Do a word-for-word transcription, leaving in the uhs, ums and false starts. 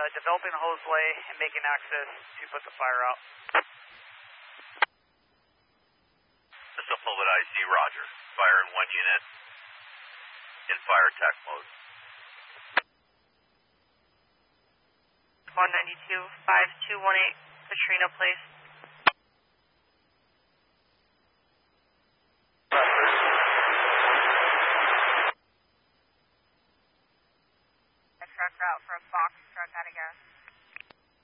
developing the hose lay and making access to put the fire out. Missile Pulpit I C, roger. Fire in one unit. In fire attack mode. one ninety-two, five two one eight, Katrina Place. A truck route for a box truck out of gas.